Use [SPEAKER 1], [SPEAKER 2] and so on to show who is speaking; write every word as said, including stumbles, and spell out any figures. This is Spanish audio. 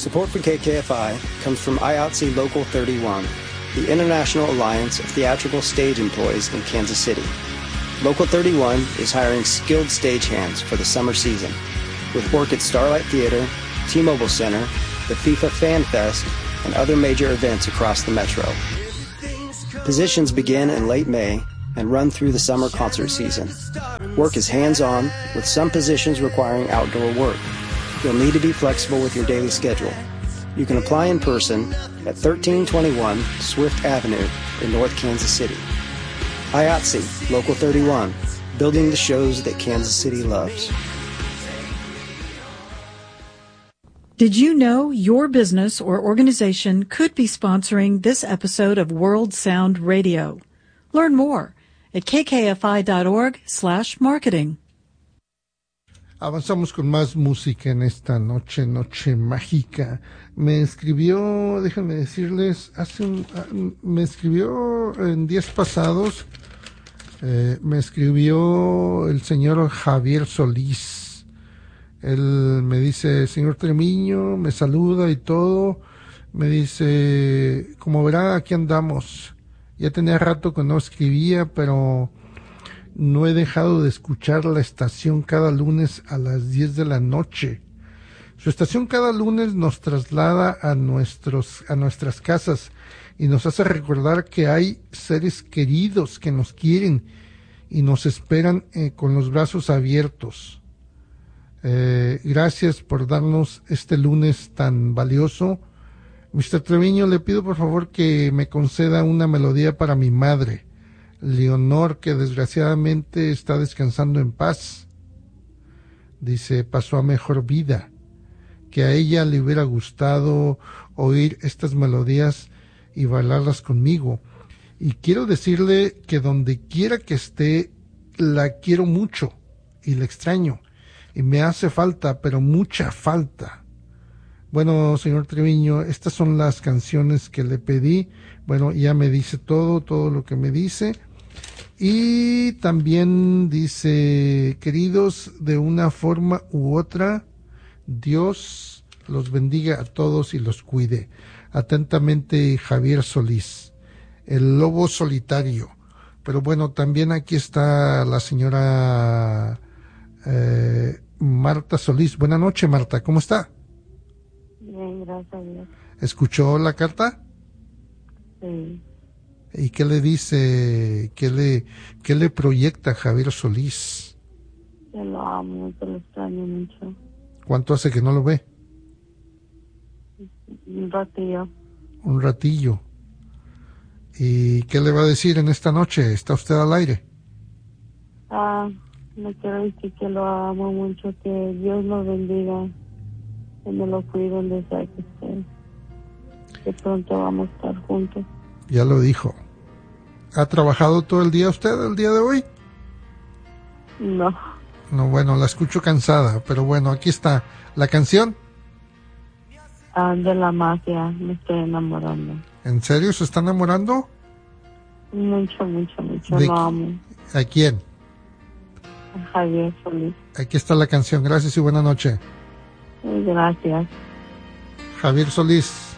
[SPEAKER 1] Support for K K F I comes from I A T S E Local thirty-one, the International Alliance of Theatrical Stage Employees in Kansas City. Local thirty-one is hiring skilled stagehands for the summer season, with work at Starlight Theater, T-Mobile Center, the FIFA Fan Fest, and other major events across the metro. Positions begin in late May and run through the summer concert season. Work is hands-on, with some positions requiring outdoor work. You'll need to be flexible with your daily schedule. You can apply in person at thirteen twenty-one Swift Avenue in North Kansas City. I A T S E, Local thirty-one, building the shows that Kansas City loves.
[SPEAKER 2] Did you know your business or organization could be sponsoring this episode of World Sound Radio? Learn more at kkfi.org slash marketing.
[SPEAKER 3] Avanzamos con más música en esta noche, noche mágica. Me escribió, déjenme decirles, hace un, me escribió en días pasados, eh, me escribió el señor Javier Solís. Él me dice, señor Treviño, me saluda y todo. Me dice, como verá, aquí andamos. Ya tenía rato que no escribía, pero no he dejado de escuchar la estación cada lunes a las diez de la noche. Su estación cada lunes nos traslada a nuestros, a nuestras casas y nos hace recordar que hay seres queridos que nos quieren y nos esperan eh, con los brazos abiertos. Eh, gracias por darnos este lunes tan valioso. mister Treviño, le pido por favor que me conceda una melodía para mi madre, Leonor, que desgraciadamente está descansando en paz. Dice, pasó a mejor vida, que a ella le hubiera gustado oír estas melodías y bailarlas conmigo. Y quiero decirle que donde quiera que esté, la quiero mucho y la extraño. Y me hace falta, pero mucha falta. Bueno, señor Treviño, estas son las canciones que le pedí. Bueno, ya me dice todo, todo lo que me dice. Y también dice, queridos, de una forma u otra, Dios los bendiga a todos y los cuide. Atentamente, Javier Solís, el lobo solitario. Pero bueno, también aquí está la señora eh, Marta Solís. Buenas noches, Marta, ¿cómo está?
[SPEAKER 4] Bien, gracias a Dios.
[SPEAKER 3] ¿Escuchó la carta?
[SPEAKER 4] Sí.
[SPEAKER 3] ¿Y qué le dice, qué le, qué le proyecta Javier Solís?
[SPEAKER 4] Yo lo amo, te lo extraño mucho.
[SPEAKER 3] ¿Cuánto hace que no lo ve?
[SPEAKER 4] Un ratillo.
[SPEAKER 3] Un ratillo. ¿Y qué le va a decir en esta noche? ¿Está usted al aire?
[SPEAKER 4] Ah, me quiero decir que lo amo mucho, que Dios lo bendiga, que me lo cuide donde sea que esté. Que pronto vamos a estar juntos.
[SPEAKER 3] Ya lo dijo. ¿Ha trabajado todo el día usted, el día de hoy?
[SPEAKER 4] No.
[SPEAKER 3] No, bueno, la escucho cansada, pero bueno, aquí está. ¿La canción?
[SPEAKER 4] Ah, de la mafia, me estoy enamorando.
[SPEAKER 3] ¿En serio se está enamorando?
[SPEAKER 4] Mucho, mucho, mucho,
[SPEAKER 3] ¿De
[SPEAKER 4] lo
[SPEAKER 3] qui-
[SPEAKER 4] amo.
[SPEAKER 3] ¿A quién?
[SPEAKER 4] A Javier Solís.
[SPEAKER 3] Aquí está la canción. Gracias y buena noche.
[SPEAKER 4] Gracias.
[SPEAKER 3] Javier Solís.